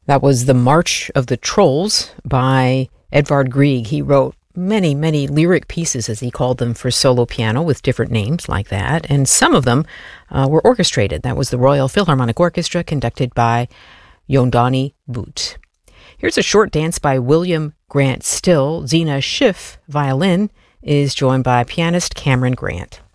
That was The March of the Trolls by Edvard Grieg. He wrote many, many lyric pieces, as he called them, for solo piano with different names like that. And some of them were orchestrated. That was the Royal Philharmonic Orchestra, conducted by Yondani Butt. Here's a short dance by William Grant Still. Zena Schiff, violin, is joined by pianist Cameron Grant.